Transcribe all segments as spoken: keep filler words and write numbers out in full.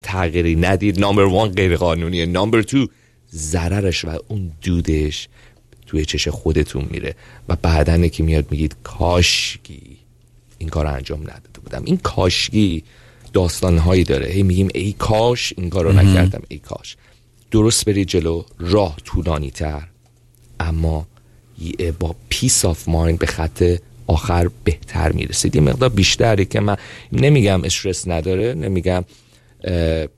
تغییری ندید، نامبر وان غیر قانونیه، نامبر تو ضررش و اون دودش توی چش خودتون میره و بعدن که میاد میگید کاشکی این کار رو انجام نداده بودم. این کاشکی داستانهایی داره، هی میگیم ای کاش این کار رو نکردم، ای کاش. درست برید جلو، راه طولانی تر اما با پیس آف مایند به خط آخر بهتر میرسید. یه مقدار بیشتری که من نمیگم استرس نداره، نمیگم اه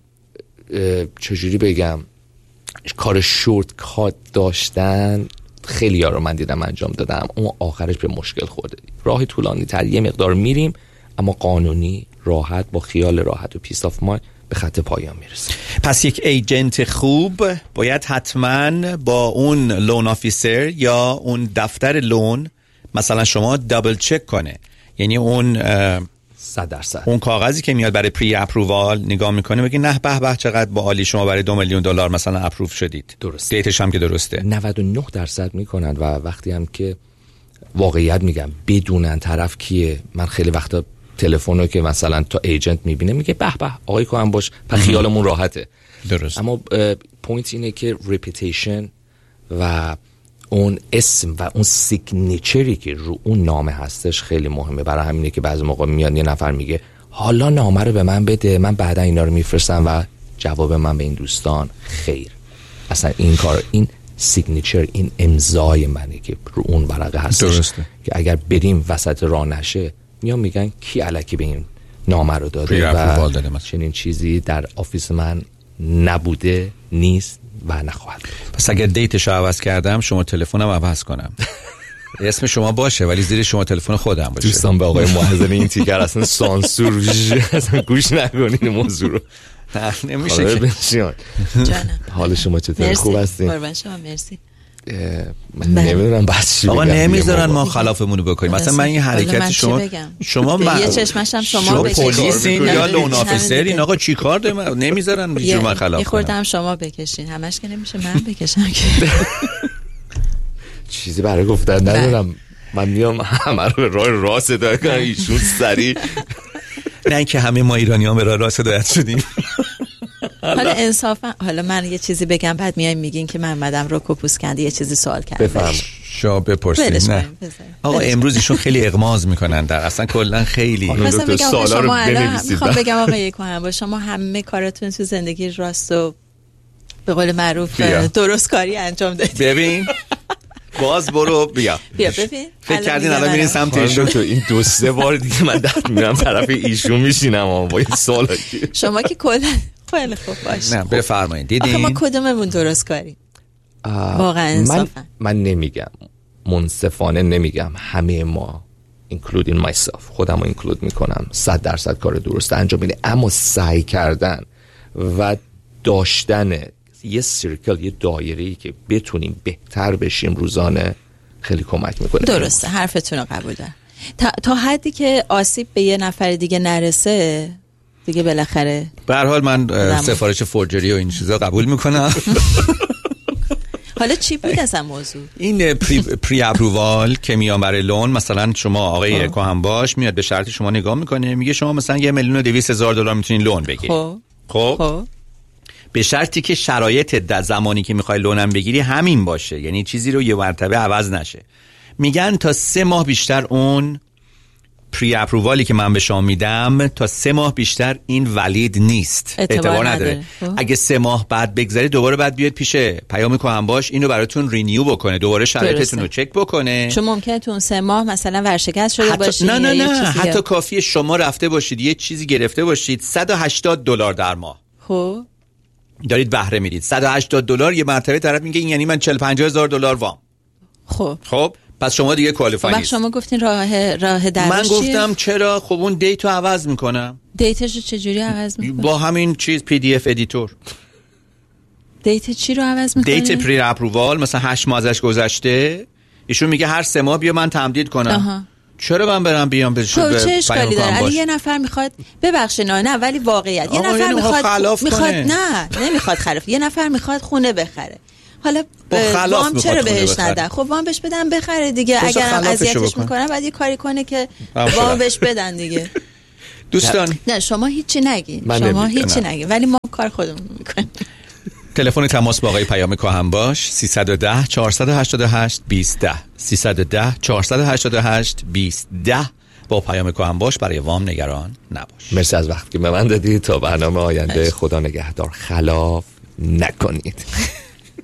اه چجوری بگم کار شورت کات داشتن خیلی ها رو من دیدم انجام دادم، اون آخرش به مشکل خورده. راه طولانی تر یه مقدار میریم اما قانونی، راحت، با خیال راحت و پیس آف مایند به خط پایان میرسه. پس یک ایجنت خوب باید حتما با اون لون آفیسر یا اون دفتر لون مثلا شما دابل چک کنه، یعنی اون صد درصد اون کاغذی که میاد برای پری اپرووال نگاه میکنه بگه نه به به چقدر با عالی شما برای دو میلیون دلار مثلا اپروو شدید، درست، دیتش هم که درسته. نود و نه درصد میکنن و وقتی هم که واقعیت میگم بدونن طرف کیه. من خیلی وقتا تلفنو که مثلا تا ایجنت میبینه میگه به به آقای کوهن باش، پس خیالمون راحته. درست. اما پوینت اینه که ریپیتیشن و اون اسم و اون سیگنیچری که رو اون نامه هستش خیلی مهمه. برای همینه که بعضی موقع میاد یه نفر میگه حالا نامه رو به من بده، من بعدا اینا رو میفرستم و جواب من به این دوستان خیر. اصلا این کار، این سیگنیچر، این امضای منه که رو اون ورقه هستش. درسته. که اگر بریم وسط راه نشه میان میگن کی الکی به این نامه رو داده و چنین چیزی در آفیس من نبوده، نیست و نخواهد. پس اگر دیتش رو عوض کردم شما تلفنم عوض کنم، اسم شما باشه ولی زیر شما تلفن خودم باشه. دوستان به آقای محضن این تیکر اصلا سانسور اصلا گوش نکنین موضوع رو. نه نمیشه که. جانم حال شما چطور؟ خوب هستین؟ قربان شما، مرسی. من نمیدونم بس چی بگم. آقا نمیذارن ما خلافمونو بکنیم. مثلا من این حرکت شما شما من یه چشمشم شما بکشید، پلیسین یا لون آفیسرین، آقا چیکار داریم؟ نمیذارن هیچ من خلاف کنم. یه خورده هم شما بکشین، همش که نمیشه من بکشم که. چیزی برای گفتن ندارم، من میام همه رو به راه راست هدایت کنم، ایشون سریع. نه اینکه همه ما ایرانی‌ها به راه راست هدایت شدیم. حالا انصافا حالا من یه چیزی بگم بعد میایم میگین که من مدام رو کپوس کنده یه چیزی سوال کردم. بفهم. شما بپرسید. نه آقا امروز ایشون خیلی اغماز میکنن در اصلا کلا خیلی. مثلا میگم شما الان میخوام بگم آقا کنم با شما همه کاراتون تو زندگی راست و به قول معروف درست کاری انجام دادید. ببین باز برو بیا بیا ببین فکر کردین الان میرین سمت ایشون؟ تو این دو سه بار دیگه من دست میرم طرف ایشون میشینم اما با این سوالا شما که کلا خیلی خوب باشه. نه بفرمایید. دیدین آخه ما کدوممون درست کاری واقعا انصافا؟ من, من نمیگم منصفانه، نمیگم همه ما including myself خودم رو include میکنم صد درصد کار درست انجام میده، اما سعی کردن و داشتن یه سیرکل، یه دایره‌ای که بتونیم بهتر بشیم روزانه خیلی کمک میکنه. درسته، حرفتون رو قبول دارم. تا, تا حدی که آسیب به یه نفر دیگه نرسه دیگه بالاخره. به هر حال من سفارش فورجری و این چیزا قبول میکنم. حالا چی بود اصلا موضوع؟ این پری, پری اپرووال که میان برای لون، مثلا شما آقای کوهن باش میاد به شرط شما نگاه میکنه، میگه شما مثلا یه میلیون و دویست هزار دلار میتونین لون بگیرید. خب خب, خب. به شرطی که شرایط در زمانی که میخوای لونم بگیری همین باشه، یعنی چیزی رو یه مرتبه عوض نشه. میگن تا سه ماه بیشتر اون پری اپرووالی که من به شما میدم تا سه ماه بیشتر این ولید نیست، اعتبار نداره. اگه سه ماه بعد بگذره دوباره بعد بیاد پیش پیام کوهن باش اینو براتون رینیو بکنه، دوباره شرایطتون رو چک بکنه. چون ممکنه تو اون سه ماه مثلا ورشکست شده باشید. نه نه نه حتی کافیه شما رفته باشید یه چیزی گرفته باشید صد و هشتاد دلار در ماه، خب دارید بهره میدید صد و هشتاد دلار، یه مرتبه طرف میگه این یعنی من چهل پنجاه هزار دلار وام. خب خب پس شما دیگه کوالیفای نیست. شما گفتین راه راه درش من گفتم چرا؟ خب اون دیتو عوض میکنم. دیتش رو چجوری عوض میکنی؟ با همین چیز پی دی اف ادیتور. دیت چی رو عوض میکنی؟ دیت پری اپرووال مثلا هشت ماه ازش گذشته، ایشون میگه هر سه ماه بیا من تمدید کنم. آها. چرا من برم بیام به خب چه اشکالی داره؟ علی یه نفر میخواد ببخشید نه نه ولی واقعیت یه نفر میخواد میخواد نه نمیخواد خلاف، یه نفر میخواد خونه بخره، حالا وام چرا بهش ندن؟ خب وام بهش بدن بخره دیگه، اگرم اذیتش میکنن بعد یه کاری کنه که وام بهش بدن دیگه. دوستان نه شما هیچی نگین، شما هیچی نگین، ولی ما کار خودمون میکنیم. تلفن تماس با آقای پیام کاهن باش سیصد و ده چهارصد و هشتاد و هشت بیست ده سیصد و ده چهارصد و هشتاد و هشت بیست ده. با پیام کاهن باش، برای وام نگران نباش. مرسی از وقتی که به من دادید. تا برنامه آینده خدا نگهدار، خلاف نکنید.